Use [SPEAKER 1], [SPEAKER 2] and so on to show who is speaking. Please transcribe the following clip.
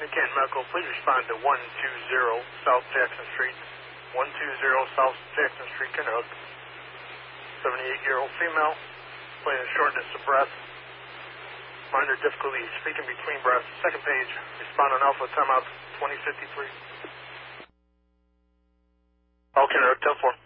[SPEAKER 1] Canton Medical, please respond to 120 South Jackson Street. 120 South Jackson Street, Kennewick. 78-year-old female, complaining of shortness of breath. Minor difficulty speaking between breaths. Second page, respond on Alpha, timeout 2053. All Kennewick, 10-4.